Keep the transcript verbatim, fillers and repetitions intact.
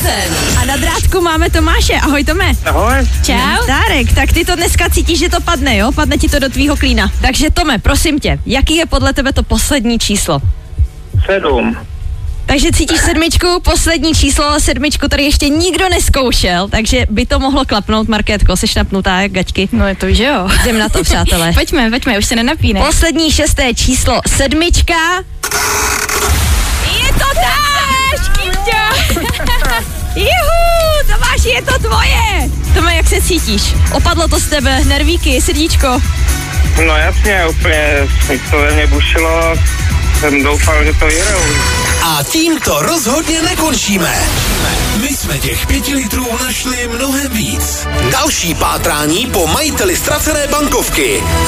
Ztracený. A na drátku máme Tomáše. Ahoj Tome. Ahoj. Čau. Dárek, tak ty to dneska cítíš, že to padne, jo? Padne ti to do tvýho klína. Takže Tome, prosím tě, jaký je podle tebe to poslední číslo? Sedm. Takže cítíš sedmičku, poslední číslo, sedmičku tady ještě nikdo neskoušel, takže by to mohlo klapnout, Markétko, seš napnutá jak gaťky. No je to, že jo. Jdem na to, přátelé. Pojďme, pojďme, už se nenapíne. Poslední šesté číslo, sedmička. Je to tak, Kýťo. Juhu, Tomáši, je to tvoje. Tome, jak se cítíš? Opadlo to z tebe, nervíky, srdíčko? No jasně, úplně to ve mně bušilo. Jsem doufal, že to vyhrou. A tímto rozhodně nekončíme. My jsme těch pěti litrů našli mnohem víc. Další pátrání po majiteli ztracené bankovky.